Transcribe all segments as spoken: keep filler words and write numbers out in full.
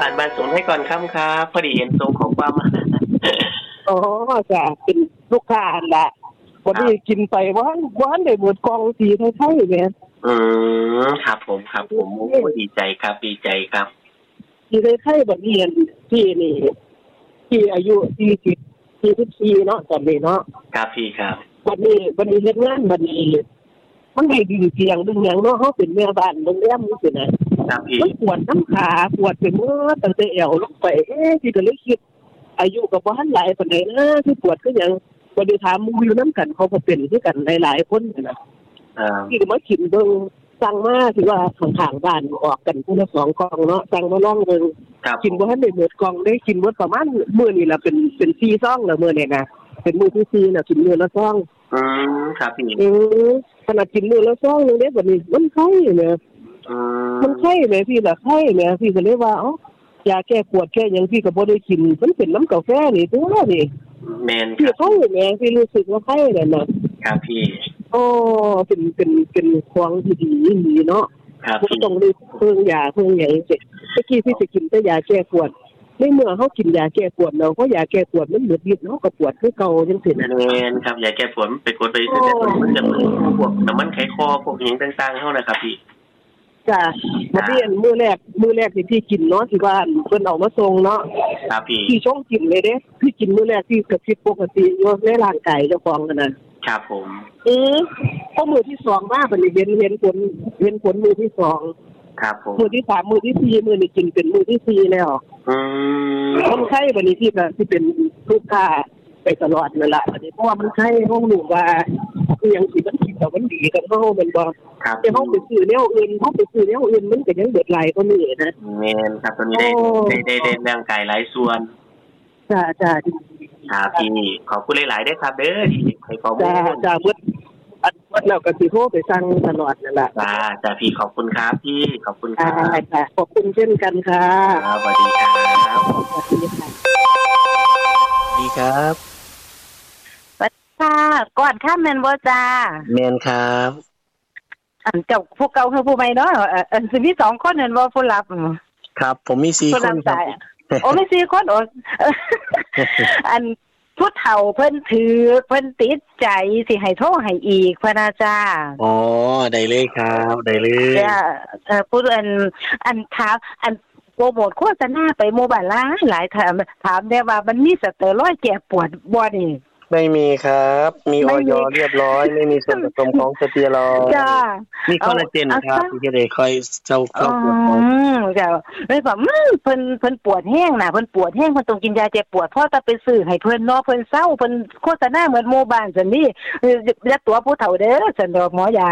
ผ่านบ้านสวนให้ก่อนค่ำครับพอดีเห็นทรงของความอ๋อจ้ะเป็นลูกค้าอันละวันนี้กินไปว่าว่าได้หมดกองสีไทยๆแม่อืมครับผมครับผมโอ้ดีใจครับดีใจครับสีไทยๆบัดนี้ที่นี่ที่อายุสี่สิบ สี่สิบสี่เนาะตอนนี้เนาะครับพี่ครับบัดนี้บัดนี้เฮ็ดงานบัดนี้มันได้ดึงเสียงดึงหยังเนาะเฮาเป็นแม่บ้านโรงแรมจังซี่นะครับพี่มันปวดน้ำขาปวดไปหมดตั้งแต่เอวลงไปเอ๊ะที่ก็เลยคิดอายุก็บ่ทันหลายปานใดนะที่ปวดคือหยังบ่ได้ถามหมู่อยู่นำกันเขาก็เป็นคือกันหลายๆคนน่ะอ่าที่ก็มาคิดเบิ่งสั่งมาที่ว่าข้างๆบ้านออกกันคนละสองกล่องเนาะสั่งมาลองเบิ่งกินบ่ทันได้หมดกล่องได้กินหมดประมาณมื้อนี้ล่ะเป็นเป็นสี่ซองแล้วมื้อนี้นะเป็นมื้อที่สี่น่ะกินมื้อละซองอืมครับพี่อือขนาดกินมื้อละซองนึงเด้บัดนี้มันไข้แหมอืมมันไข้แหมพี่ล่ะไข้แหมพี่ก็เลยว่าเอ้ายาแก้ปวดแก้หยังพี่ก็บ่ได้กินมันเป็นน้ำกาแฟนี่ตัวนี่แม่นพี่ไข้แหมพี่รู้สึกว่าไข้นั่นน่ะครับพี่โอ้เป็นเป็นเป็นของที่ดีดีเนาะครับบ่ต้องได้เพิ่งยาเพิ่งหยังจังซี่เมื่อกี้พี่สิกินแต่ยาแก้ปวดในเมื่อเฮากินยาแก้ปวดแล้วเพราะยาแก้ปวดมันหมดฤทธิ์เนาะก็ปวดคือเก่าจังซี่น่ะแม่นครับยาแก้ปวดไปกดไปเสร็จแล้วมันจะพวกน้ำมันไขคอพวกหยังต่างๆเฮานะครับพี่จ้ะมื้อนี้มื้อแรกมื้อแรกที่พี่กินเนาะที่ว่าเพิ่นเอามาส่งเนาะครับพี่พี่ชงกินเลยเด้พี่กินมื้อแรกพี่ก็คิดปกติอยู่ในร่างกายเจ้าของนั่นน่ะครับผมเออพอมื้อที่สองมาบัดนี้เห็นเห็นผลเห็นผลมื้อที่สองครับผมมื้อที่สามมื้อที่สี่มื้อนี้กินเป็นมื้อที่สี่แล้วอืมคนไข้บัดนี้พี่ก็สิเป็นลูกค้าไปตลอดนั่นล่ะบัดนี้เพราะว่ามันไข้เฮารู้ว่าคือหยังสิมันคิดว่ามันดีกับเฮาแม่นบ่แต่เฮาไปซื้อแนวอื่นเฮาไปซื้อแนวอื่นมันก็ยังเบิดหลายกว่านี้นะแม่นครับตอนนี้ได้ได้ได้ร่างกายหลายส่วนจ้ะจ้ะครับพี่ขอบคุณหลายๆด้วยครับเด้อที่ให้ข้อมูลจ้ะจ้ะเบิดอันเบิดแล้วก็สิโทรไปสั่งตลอดนั่นล่ะจ้ะจ้ะพี่ขอบคุณครับพี่ขอบคุณครับค่ะขอบคุณเช่นกันค่ะครับสวัสดีครับสวัสดีค่ะดีครับสวัสดีค่ะก่อนค่ำแม่นบ่จ้าแม่นครับอันเจ้าผู้เก่าคือผู้ใหม่เนาะอันสิมีสองคนแม่นบ่ผู้รับครับผมมีสี่คนครับโอ้มีสี่คนโอ้อันผู้เฒ่าเพิ่นถือเพิ่นติดใจสิให้โทรให้อีกพะนะจ้าอ๋อได้เลยครับได้เลยจ้าเอ่อผู้อันอันถามอันโปรโมทโฆษณาไปหมู่บ้านหลายหลายถามถามได้ว่ามันมีสเตียรอยด์แก้ปวดบ่นี่ไม่มีครับมีออยเรียบร้อยไม่มีส่วนผสมของสเตียรอยด์จ้ามีคอลลาเจนครับที่จะได้ค่อยเจ้าเข้าปวดอืมจ้าเลยว่าอืมเพิ่นเพิ่นปวดแห้งน่ะเพิ่นปวดแห้งเพิ่นต้องกินยาแก้ปวดพอถ้าไปซื้อให้เพิ่นเนาะเพิ่นเซาเพิ่นโฆษณาเหมือนหมู่บ้านซั่นนี่อย่าตัวผู้เฒ่าเด้อซั่นดอกหมอยา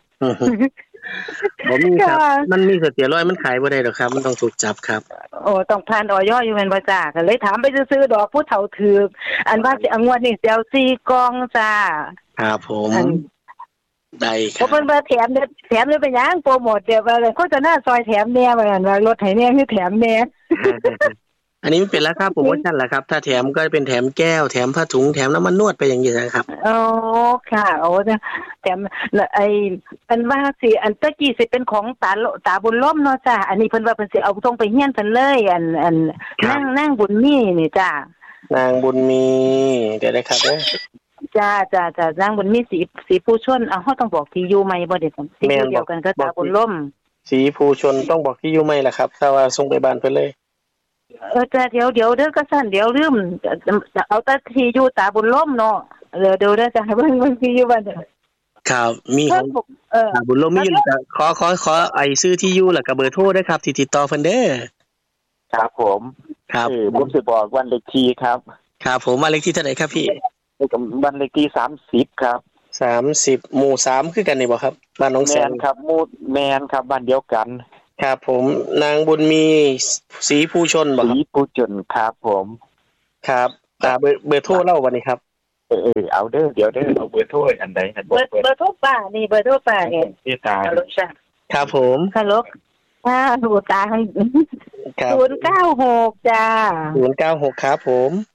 บ่มีครับมันมีสเตียรอยด์มันขายบ่ได้ดอกครับมันต้องถูกจับครับโอ้ต้องผ่านอย.อยู่แม่นบ่จ้าก็เลยถามไปซื้อๆดอกผู้เฒ่าถูกอันว่าสิเอางวดนี้สิเอาสี่กล่องจ้าครับผมได้ครับเพิ่นว่าแถมเด้อแถมเลยเป็นหยังโปรโมทเดี๋ยวว่าโฆษณาซอยแถมแน่ว่าซั่นว่าลดให้แน่คือแถมแน่อันนี้มันเป็นราคาโปรโมชั่นแหละครับถ้าแถมก็เป็นแถมแก้วแถมผ้าถุงแถมน้ำมันนวดไปอย่างนี้นะครับอ๋อค่ะโอ้แถมไอ้อันว่าสิอันตะกี้สิเป็นของตาตาบุญล้มเนาะจ้าอันนี้เพิ่นว่าเพิ่นสิเอาส่งไปเฮียนเพิ่นเลยอันอันนั่งนั่งบุญมีนี่จ้านางบุญมีเดี๋ยวได้ครับเด้อจ้าจ้าจ้านางบุญมีสีสีผู้ชนเอาเฮาต้องบอกที่อยู่ใหม่บ่ได้สีเดียวกันก็ตาบุญล้มสีผู้ชนต้องบอกที่อยู่ใหม่ล่ะครับถ้าว่าส่งไปบ้านเพิ่นเลยเออจ้าเดี๋ยวเดี๋ยวเด้อก็สั่นเดี๋ยวลืมเอาแต่ที่อยู่ตาบุญล้มเนาะเดี๋ยวเดี๋ยวจะให้เบิ่งเบิ่งที่อยู่บ้านครับมีของเออบุญล้มมีแล้วก็ขอขอขอไอ้ซื้อที่อยู่แล้วก็เบอร์โทรด้วยครับที่ติดต่อเพิ่นเด้อครับผมครับเออผมสิบอกวันเลขที่ครับครับผมวันเลขที่เท่าไหร่ครับพี่วันเลขที่สามสิบครับสามสิบหมู่สามคือกันนี่บ่ครับบ้านน้องแสนครับหมู่แม่นครับบ้านเดียวกันครับผมนางบุญมีศรีภูชนบ่ครับศรีภูชนครับผมครับอ่าเบอร์เบอร์โทรเล่าวันนี้ครับเออเอาเด้อเดี๋ยวเด้อเอาเบอร์โทรอันใดอันเบอร์เบอร์โทรป้านี่เบอร์โทรป้าเองที่ตาฮัลโหลจ้ะครับผมฮัลโหลค่ะโทรตาให้ศูนย์เก้าหกจ้าศูนย์เก้าหกครับผม